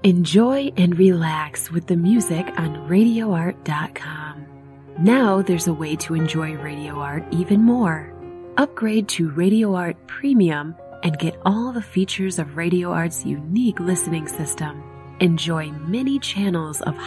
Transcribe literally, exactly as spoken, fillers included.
Enjoy and relax with the music on radio art dot com. Now there's a way to enjoy Radio Art even more. Upgrade to Radio Art Premium and get all the features of Radio Art's unique listening system. Enjoy many channels of